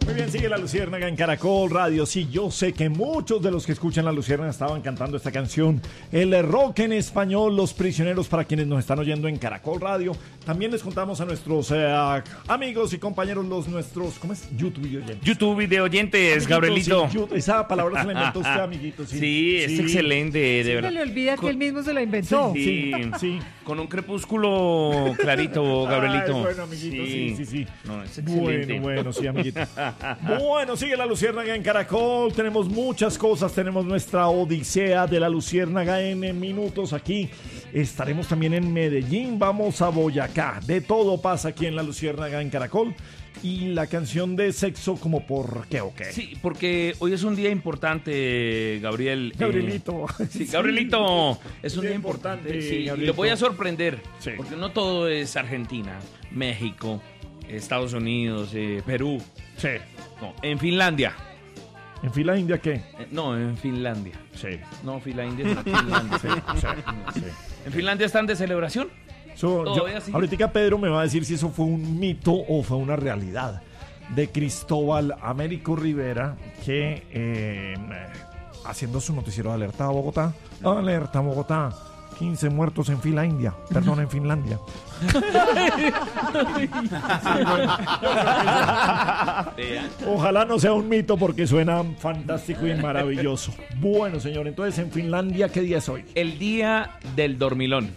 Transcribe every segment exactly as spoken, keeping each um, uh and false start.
Muy bien, sigue La Luciérnaga en Caracol Radio. Sí, yo sé que muchos de los que escuchan La Luciérnaga estaban cantando esta canción. El rock en español, Los Prisioneros, para quienes nos están oyendo en Caracol Radio. También les contamos a nuestros eh, amigos y compañeros, los nuestros, ¿cómo es? YouTube y oyentes. YouTube de oyentes, Gabrielito. Sí, you- esa palabra se la inventó usted, amiguito. Sí, Sí, es Sí. excelente, de Se verdad. le olvida que él mismo se la inventó. Sí, Sí, sí. Con un crepúsculo clarito, Gabrielito. Ay, bueno, amiguito, sí, sí, sí. No, es excelente. Bueno, bueno, sí, amiguito. Bueno, sigue La Luciérnaga en Caracol. Tenemos muchas cosas. Tenemos nuestra odisea de La Luciérnaga en minutos aquí. Estaremos también en Medellín. Vamos a Boyacá. De todo pasa aquí en La Luciérnaga en Caracol. Y la canción de Sexo, como por qué o qué. Sí, porque hoy es un día importante, Gabriel. eh, Gabrielito. Sí, Gabrielito, es un Día día importante. importante, Sí, y Gabrielito. lo voy a sorprender, Sí. porque no todo es Argentina, México, Estados Unidos, eh, Perú. Sí. No, en Finlandia. ¿En fila india qué? Eh, no, en Finlandia. Sí. No, Finlandia, no, Finlandia. Sí, sí, sí. En Finlandia están de celebración. So, yo- Todavía sigue. ahorita Pedro me va a decir si eso fue un mito o fue una realidad de Cristóbal Américo Rivera, que eh, haciendo su noticiero de Alerta a Bogotá, Alerta a Bogotá, quince muertos en fila india, perdón, en Finlandia. Ojalá no sea un mito porque suena fantástico y maravilloso. Bueno, señor, entonces en Finlandia, ¿qué día es hoy? El día del dormilón.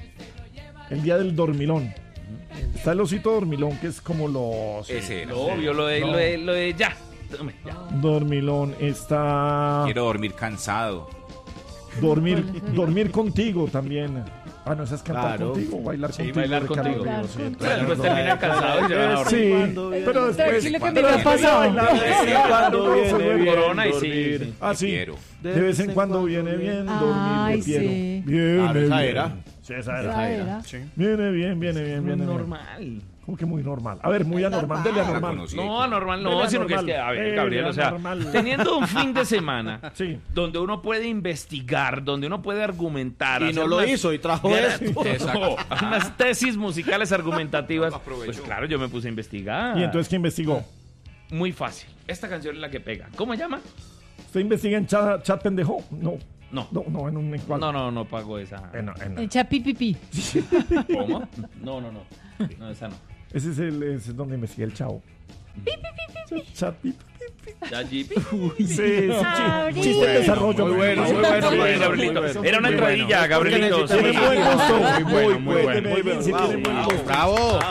El día del dormilón. Está el osito dormilón, que es como los... Ese era. Lo obvio, lo de, No. lo de, lo de ya. Tome, ya. Dormilón está... Quiero dormir cansado. Dormir, dormir contigo también. Ah, no, esa es cantar Claro. contigo o bailar Sí, contigo. bailar Ricardo contigo. Ríos, Bailar sí. contigo. Pero después terminan cansados y se van a dormir. Sí, pero después... Tranquilo que me pero la ha después de pasado. bailar, sí, cuando Cuando viene viene bien corona y sí, dormir. sí. Ah, Te sí. quiero. De vez en cuando viene bien dormir Ay, de piero. sí. Viene Claro, esa bien. era. Sí, esa era. Esa era. Viene bien, viene bien, Muy viene bien. normal. Como que muy normal. A ver, muy anormal, dele anormal. conocí. No, anormal Dele no, sino que es anormal. que, a ver, Dele Gabriel, o sea, anormal. teniendo un fin de semana Sí. donde uno puede investigar, donde uno puede argumentar. Y hacer no lo unas- hizo y trajo esto. No, unas tesis musicales argumentativas. Aprovechó. Pues claro, yo me puse a investigar. ¿Y entonces qué investigó? Muy fácil. Esta canción es la que pega. ¿Cómo se llama? ¿Usted investiga en chat, chat pendejo? No. No. No, no, en un... ¿en cuál? No, no, no pago esa. En, en- Echa pipipi. ¿Cómo? No, no, no. No, esa no. Ese es el ese es donde investiga el chavo. Chat, pi, pi, pi. Ya, Jeep. Sí, sí, chi- chiste de desarrollo. muy bueno, muy bueno, Sí, muy bueno, Gabrielito. muy bueno. Era una Muy entradilla, Gabrielito. Tiene Sí. buen gusto. Muy bueno, muy De bueno. Medellín, sí, tiene buen gusto. ¡Bravo!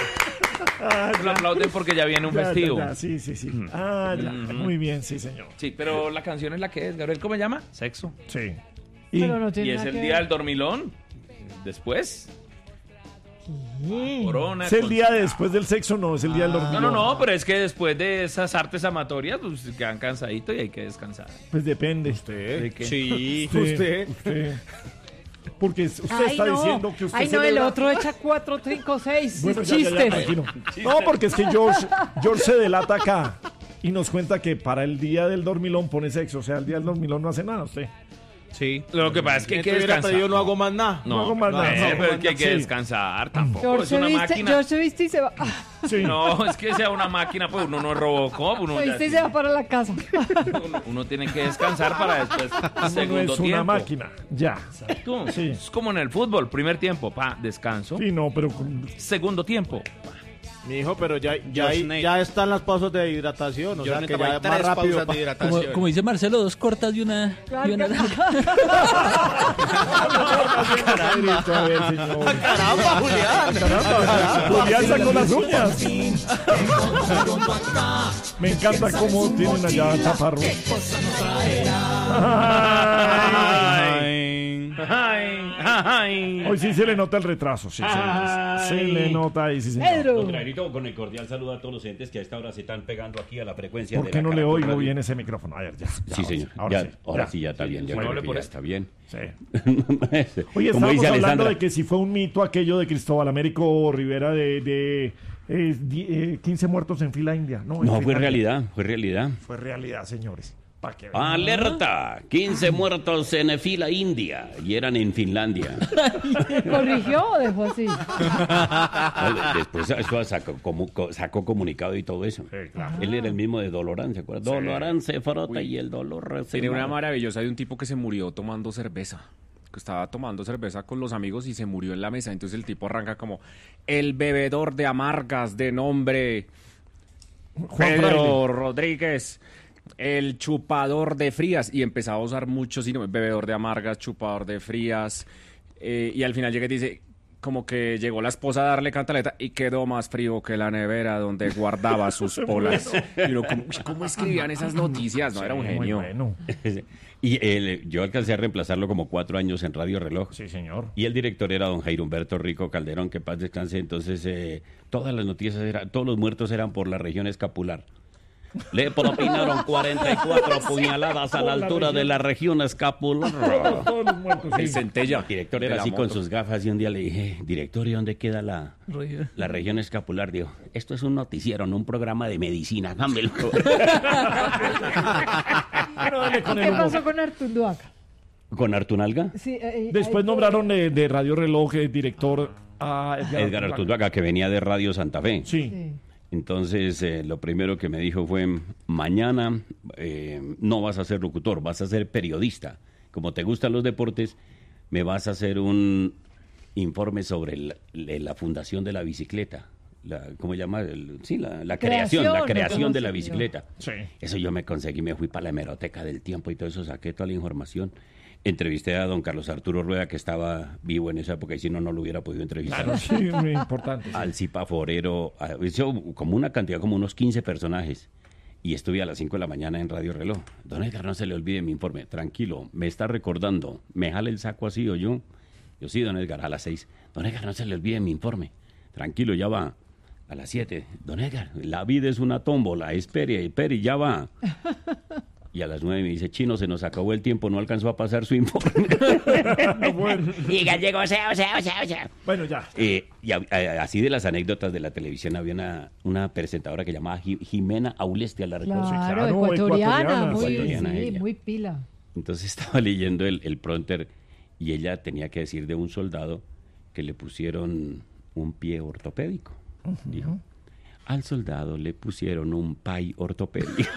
Ah, Lo aplauden porque ya viene un ya, ya, festivo. ya, sí, sí, sí. Ah, ya. Ujú. Muy bien, sí, señor. Sí, pero la canción es la que es, Gabriel. ¿Cómo se llama? Sexo. Sí. Y, Pero no tiene Y es nada el que día ver. del dormilón. Después. Sí. Corona. ¿es el con- día después del sexo? No, es el día del No, dormilón. no, no, pero es que después de esas artes amatorias, pues quedan cansaditos y hay que descansar. Pues depende. ¿De qué? Sí, Usted. usted. usted. Porque usted Ay, está no. diciendo que usted Ay, no, el celebra- otro echa cuatro, cinco, seis Bueno, ya, ya, ya, chistes. tranquilo. No, porque es que George, George se delata acá y nos cuenta que para el día del dormilón pone sexo. O sea, el día del dormilón no hace nada usted. Sí. Lo que pasa es que hay que descansar. Yo no hago más nada. no hago más no, nada. eh, No hago pero más es que hay que nada. Sí. descansar tampoco. George Es se, una viste, máquina. George se viste y se va. Sí. No, es que sea una máquina, pues uno no es Robocop. Uno, Se ya- viste y se va para la casa. uno, uno tiene que descansar para después. No Segundo es una tiempo. máquina. Ya. Exacto. Sí. Es como en el fútbol. Primer tiempo, pa, descanso. Sí, no, pero con- Segundo tiempo. Mi hijo, pero ya, ya, Josh hay- Nate. ya están las pausas de hidratación. O Yo sea, que necesito ya más tres rápido. pausas pa- de Como, hidratación. como dice Marcelo, dos cortas y una, y una larga. Pedrito, a ver, señor. ¡Caramba, Julián! Caramba, Julián sacó las uñas. Me encanta cómo tienen allá a Chaparro. Ay, ay, ay. Hoy sí se le nota el retraso, sí, se, se le nota ahí, sí, señor. Pedro. Contrarito, con el cordial saludo a todos los entes que a esta hora se están pegando aquí a la frecuencia ¿Por de qué la no le Caracol oigo Radio. bien ese micrófono? A ver, ya. ya, Sí, ahora señor. Ahora ya, sí. ahora ya. sí ya está bien. Ya no creo hable que por ya eso. está bien. Sí. Como Oye, estábamos dice hablando Alessandra. de que si fue un mito aquello de Cristóbal Américo Rivera de, de eh, di- eh, quince muertos en fila india. No, en No, fue Finlandia. realidad, fue realidad. Fue realidad, señores. Pa' que vean. Alerta, quince muertos en fila india y eran en Finlandia. ¿Corrigió o dejó así? Después eso sacó, como- sacó comunicado y todo eso. Sí, claro. Él era el mismo de Dolorán, ¿se acuerda? Dolorán se frota y el dolor se Tiene una mata. maravillosa de un tipo que se murió tomando cerveza. Que estaba tomando cerveza con los amigos y se murió en la mesa. Entonces el tipo arranca como el bebedor de amargas de nombre Juan Pedro Fraile. Rodríguez, el chupador de frías. Y empezaba a usar muchos sinónimos, bebedor de amargas, chupador de frías. eh, y al final llega y dice, como que llegó la esposa a darle cantaleta y quedó más frío que la nevera donde guardaba sus polas. Y uno, como, uy, ¿cómo escribían esas noticias? No, era un Sí, muy genio. bueno. Y él, yo alcancé a reemplazarlo como cuatro años en Radio Reloj. Sí, señor. Y el director era don Jairo Humberto Rico Calderón, que paz descanse. Entonces, eh, todas las noticias, eran, todos los muertos eran por la región escapular. Le propinaron cuarenta y cuatro puñaladas a Por la la altura de región. la región escapular. Todos los muertos, sí. El centella. El director de era la así con moto. sus gafas y un día le dije, director, ¿y dónde queda la, Rollo. la región escapular? Dijo, esto es un noticiero, no un programa de medicina, dámelo. Bueno, dale con el ¿Qué humor. pasó con Artunduaca? ¿Con Artunalga? Sí, eh, eh, Después ahí- nombraron de, de Radio Reloj eh, director a Edgar, Edgar Artunduaga, que venía de Radio Santa Fe. Sí. Sí. Entonces, eh, lo primero que me dijo fue, mañana eh, no vas a ser locutor, vas a ser periodista. Como te gustan los deportes, me vas a hacer un informe sobre la, la- la fundación de la bicicleta. La, ¿Cómo se llama? El- sí, la, la creación, Creación, la lo creación de la conocí yo. bicicleta. Sí. Eso yo me conseguí, me fui para la hemeroteca del tiempo y todo eso, saqué toda la información. Entrevisté a don Carlos Arturo Rueda, que estaba vivo en esa época, y si no, no lo hubiera podido entrevistar. Claro, sí, muy importante. sí. Al Cipa Forero, a- hizo como una cantidad, como unos quince personajes. Y estuve a las cinco de la mañana en Radio Reloj. Don Edgar, no se le olvide mi informe. Tranquilo, me está recordando. ¿Me jala el saco así o yo? Yo sí, don Edgar, a las seis. Don Edgar, no se le olvide mi informe. Tranquilo, ya va. A las siete. Don Edgar, la vida es una tómbola. Espere, espere, ya va. Y a las nueve me dice, Chino, se nos acabó el tiempo, no alcanzó a pasar su informe. Bueno, Y gallego, o sea, o sea, o sea, o sea. bueno, ya. Eh, y a- a- así de las anécdotas de la televisión había una, una presentadora que llamaba Ji- Jimena Aulestia, la recuerdo. Claro, claro, ecuatoriana, ecuatoriana, muy, ecuatoriana sí, ella. muy pila. Entonces estaba leyendo el, el prompter y ella tenía que decir de un soldado que le pusieron un pie ortopédico. Dijo, al soldado le pusieron un pay ortopédico.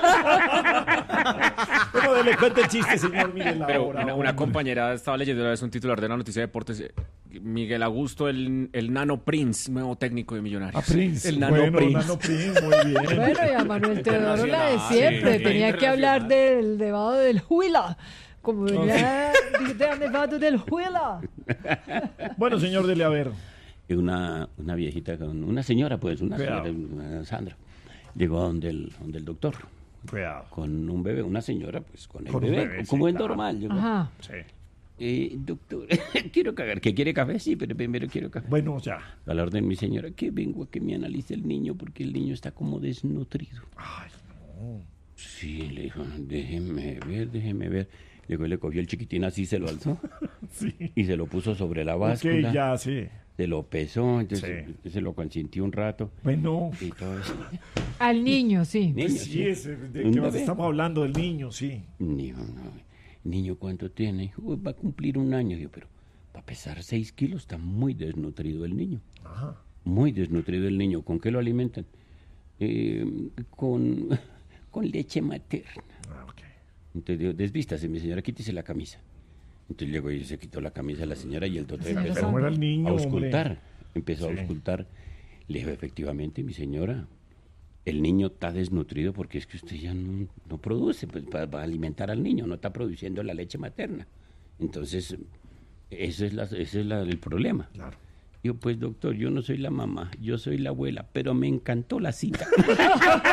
Bueno, dele cuenta el chiste, señor Miguel. Pero ahora, una, ahora, una hombre. compañera estaba leyendo una vez un titular de la noticia de deportes. eh, Miguel Augusto, el, el Nano Prince, nuevo técnico de Millonarios. A Prince. El Nano bueno, Prince. Nano Prince, muy bien. Bueno, y a Manuel Teodoro la de Internacional, siempre. sí, Tenía que hablar internacional. del nevado del Huila. Como venía del nevado del Huila. Bueno, señor, dele a ver. Y una, una viejita, con una señora, pues, una Cuidado. señora, una Sandra, llegó donde el, donde el doctor Cuidado. con un bebé, una señora, pues, con el Con un bebé, bebé, sí, como es claro. normal. llegó. Ajá. Sí. Eh, doctor, quiero cagar. ¿Que quiere café? Sí, pero primero quiero café. Bueno, ya. A la orden, mi señora, que vengo a que me analice el niño porque el niño está como desnutrido. Ay, Sí, le dijo, déjeme ver, déjeme ver. Llegó y le cogió el chiquitín así, se lo alzó sí. y se lo puso sobre la Ok, báscula. ya, sí. Se lo pesó, entonces Sí. se lo consintió un rato Bueno, y todo eso. Al niño, sí. Niño, sí, sí. ese, ¿de Un qué más bebé. estamos hablando? Del niño, sí. Dijo, no, niño, ¿cuánto tiene? "Uy, va a cumplir un año. Digo, pero va a pesar seis kilos, está muy desnutrido el niño. Ajá. Muy desnutrido el niño. ¿Con qué lo alimentan? Eh, con, con leche materna. Ah, ok. Entonces digo, desvístase, mi señora, quítese la camisa. Entonces llegó y se quitó la camisa de la señora y el doctor Señora empezó Pero era el niño, a hombre. auscultar. Empezó Sí. a auscultar. Le dijo, efectivamente, mi señora, el niño está desnutrido porque es que usted ya no, no produce pues, para, para alimentar al niño, no está produciendo la leche materna. Entonces, ese es, la, ese es la- el problema. Claro. Yo, pues doctor, yo no soy la mamá, yo soy la abuela, pero me encantó la cita.